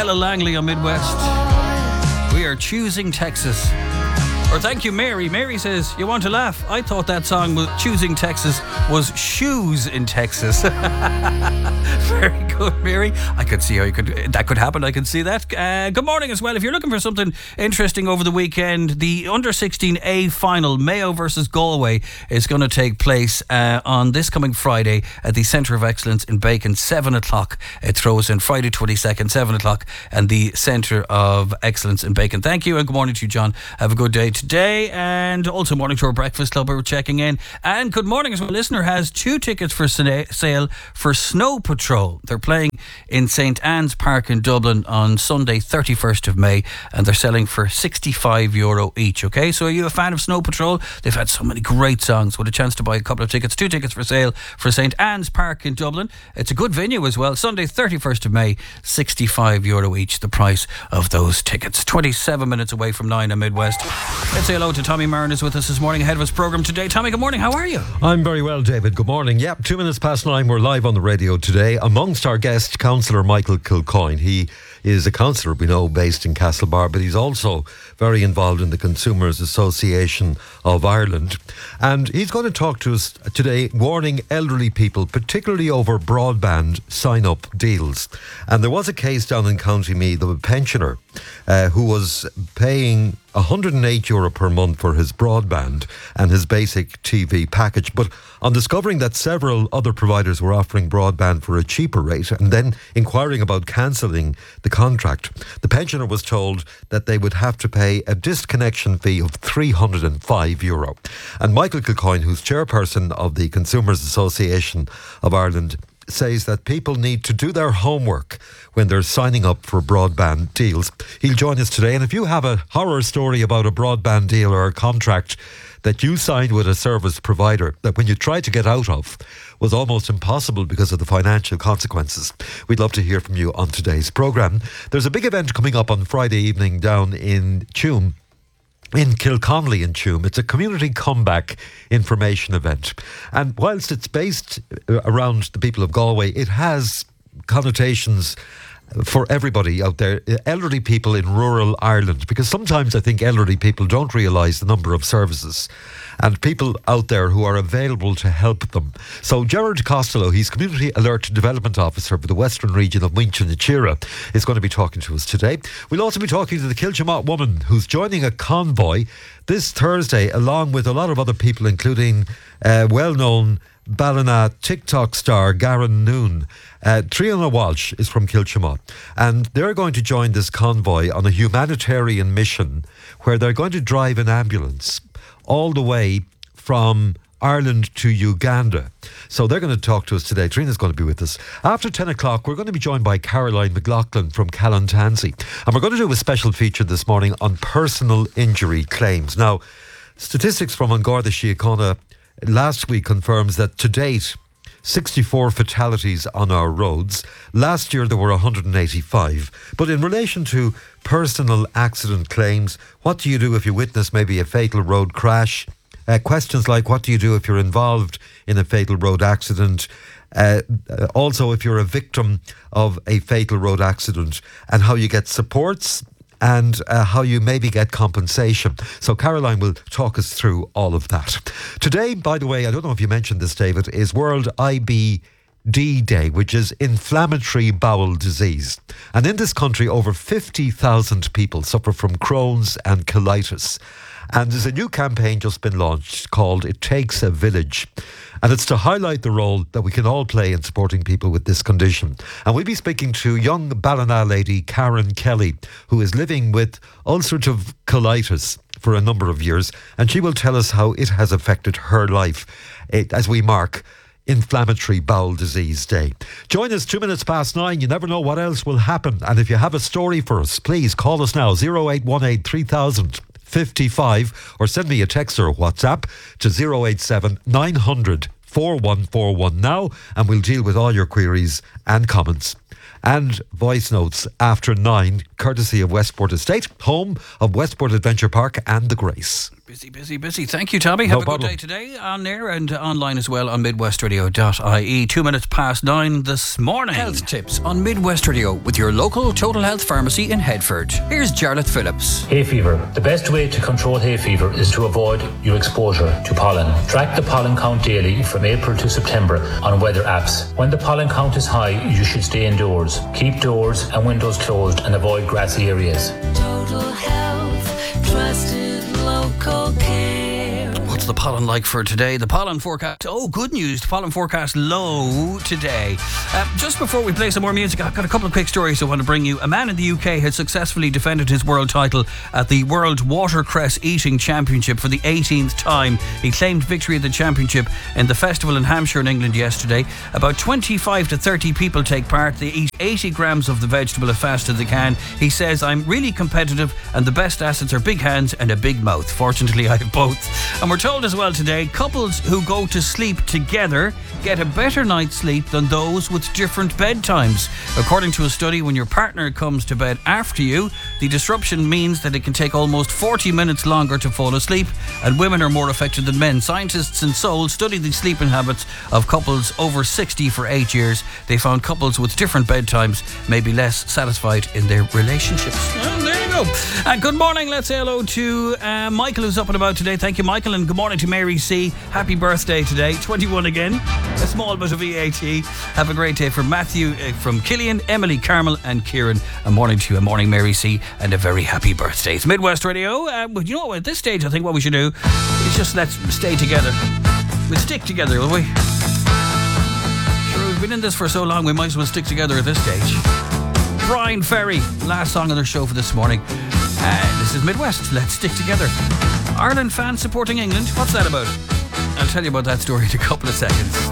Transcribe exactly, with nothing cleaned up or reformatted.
Ella Langley on Midwest. We are choosing Texas. Or thank you, Mary. Mary says, you want to laugh? I thought that song was Choosing Texas was Shoes in Texas. Very good, Mary. I could see how you could that could happen. I can see that. Uh, good morning as well. If you're looking for something interesting over the weekend, the under sixteen A final, Mayo versus Galway, is going to take place uh, on this coming Friday at the Centre of Excellence in Bacon, seven o'clock. It throws in Friday twenty-second, seven o'clock, and the Centre of Excellence in Bacon. Thank you and good morning to you, John. Have a good day today, and also morning to our Breakfast Club who are checking in. And good morning as well. A listener has two tickets for sale for Snow Patrol. They're playing in Saint Anne's Park in Dublin on Sunday thirty-first of May, and they're selling for sixty-five euro each. Okay, so are you a fan of Snow Patrol? They've had so many great songs. With a chance to buy a couple of tickets, two tickets for sale for Saint Anne's Park in Dublin. It's a good venue as well. Sunday thirty-first of May, sixty-five euro each, the price of those tickets. twenty-seven minutes away from nine on Midwest. Let's say hello to Tommy Marin is with us this morning ahead of his programme today. Tommy, good morning. How are you? I'm very well, David. Good morning. Yep, two minutes past nine. We're live on the radio today. Amongst our guests, Councillor Michael Kilcoyne. He is a councillor, we know, based in Castlebar, but he's also very involved in the Consumers Association of Ireland. And he's going to talk to us today, warning elderly people, particularly over broadband sign-up deals. And there was a case down in County Meath of a pensioner uh, who was paying one hundred eight euro per month for his broadband and his basic T V package. But on discovering that several other providers were offering broadband for a cheaper rate and then inquiring about cancelling the contract, the pensioner was told that they would have to pay a disconnection fee of three hundred five euro. And Michael Kilcoyne, who's chairperson of the Consumers Association of Ireland, says that people need to do their homework when they're signing up for broadband deals. He'll join us today, and if you have a horror story about a broadband deal or a contract that you signed with a service provider that when you tried to get out of was almost impossible because of the financial consequences, we'd love to hear from you on today's programme. There's a big event coming up on Friday evening down in Tuam, in Kilconnelly in Tuam. It's a community comeback information event. And whilst it's based around the people of Galway, it has connotations for everybody out there, elderly people in rural Ireland, because sometimes I think elderly people don't realise the number of services and people out there who are available to help them. So Gerard Costello, he's Community Alert Development Officer for the Western region of Mincha na Tíre, is going to be talking to us today. We'll also be talking to the Kiltimagh woman who's joining a convoy this Thursday along with a lot of other people, including uh, well-known Ballina TikTok star Garen Noon. Uh, Triona Walsh is from Kiltimagh, and they're going to join this convoy on a humanitarian mission where they're going to drive an ambulance all the way from Ireland to Uganda. So they're going to talk to us today. Trina's going to be with us. After ten o'clock, we're going to be joined by Caroline McLaughlin from Callantansey. And we're going to do a special feature this morning on personal injury claims. Now, statistics from An Garda Síochána last week confirms that to date, sixty-four fatalities on our roads. Last year there were one hundred eighty-five. But in relation to personal accident claims, what do you do if you witness maybe a fatal road crash? Uh, questions like what do you do if you're involved in a fatal road accident? Uh, also, if you're a victim of a fatal road accident, and how you get supports and uh, how you maybe get compensation. So Caroline will talk us through all of that. Today, by the way, I don't know if you mentioned this, David, is World I B D Day, which is Inflammatory Bowel Disease. And in this country, over fifty thousand people suffer from Crohn's and colitis. And there's a new campaign just been launched called It Takes a Village. And it's to highlight the role that we can all play in supporting people with this condition. And we'll be speaking to young Ballina lady Karen Kelly, who is living with ulcerative colitis for a number of years. And she will tell us how it has affected her life it, as we mark Inflammatory Bowel Disease Day. Join us two minutes past nine. You never know what else will happen. And if you have a story for us, please call us now, oh eight one eight, three thousand fifty-five, or send me a text or a WhatsApp to oh eight seven, nine hundred, four one four one now, and we'll deal with all your queries and comments. and voice notes after nine, courtesy of Westport Estate, home of Westport Adventure Park and the Grace. Busy, busy, busy. Thank you, Tommy. No Have a problem. good day today on there and online as well on midwest radio dot I E. Two minutes past nine this morning. Health tips on Midwest Radio with your local Total Health pharmacy in Headford. Here's Jarlath Phillips. Hay fever. The best way to control hay fever is to avoid your exposure to pollen. Track the pollen count daily from April to September on weather apps. When the pollen count is high, you should stay indoors. Keep doors and windows closed and avoid grassy areas. Total Health, trusted local care. What's the pollen like for today? The pollen forecast. Oh, good news. The pollen forecast low today. Uh, just before we play some more music, I've got a couple of quick stories I want to bring you. A man in the U K has successfully defended his world title at the World Watercress Eating Championship for the eighteenth time. He claimed victory at the championship in the festival in Hampshire in England yesterday. About twenty-five to thirty people take part. They eat eighty grams of the vegetable as fast as they can. He says, I'm really competitive and the best assets are big hands and a big mouth. Fortunately, I have both. And we're told as well today, couples who go to sleep together get a better night's sleep than those with different bedtimes. According to a study, when your partner comes to bed after you, the disruption means that it can take almost forty minutes longer to fall asleep, and women are more affected than men. Scientists in Seoul studied the sleeping habits of couples over sixty for eight years. They found couples with different bedtimes may be less satisfied in their relationships. Well, there you go. Uh, good morning. Let's say hello to uh, Michael, who's up and about today. Thank you, Michael, and good morning to Mary C. Happy birthday today. twenty-one again. A small bit of V A T. Have a great day from Matthew, uh, from Killian, Emily, Carmel and Kieran. A morning to you, a morning Mary C, and a very happy birthday. It's Midwest Radio. Uh, but you know what, at this stage I think what we should do is just let's stay together. We'll stick together, will we? Sure, we've been in this for so long we might as well stick together at this stage. Brian Ferry, last song on their show for this morning. Uh, this is Midwest. Let's stick together. Ireland fans supporting England. What's that about? I'll tell you about that story in a couple of seconds.